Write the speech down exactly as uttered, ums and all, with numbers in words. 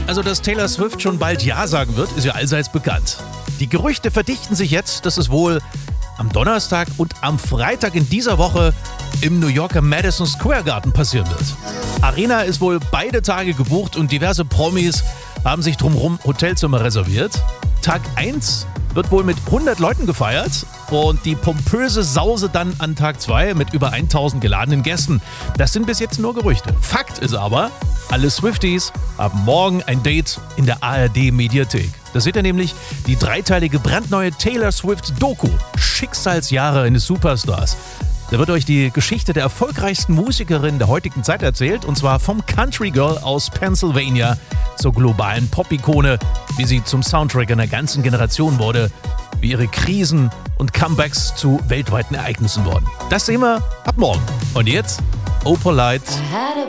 Also, dass Taylor Swift schon bald Ja sagen wird, ist ja allseits bekannt. Die Gerüchte verdichten sich jetzt, dass es wohl am Donnerstag und am Freitag in dieser Woche im New Yorker Madison Square Garden passieren wird. Arena ist wohl beide Tage gebucht und diverse Promis haben sich drumherum Hotelzimmer reserviert. Tag eins wird wohl mit hundert Leuten gefeiert und die pompöse Sause dann an Tag zwei mit über tausend geladenen Gästen. Das sind bis jetzt nur Gerüchte. Fakt ist aber, alle Swifties haben morgen ein Date in der A R D-Mediathek. Da seht ihr nämlich die dreiteilige brandneue Taylor Swift-Doku Schicksalsjahre eines Superstars. Da wird euch die Geschichte der erfolgreichsten Musikerin der heutigen Zeit erzählt, und zwar vom Country Girl aus Pennsylvania zur globalen Pop-Ikone, wie sie zum Soundtrack einer ganzen Generation wurde, wie ihre Krisen und Comebacks zu weltweiten Ereignissen wurden. Das sehen wir ab morgen. Und jetzt, Oh Polite.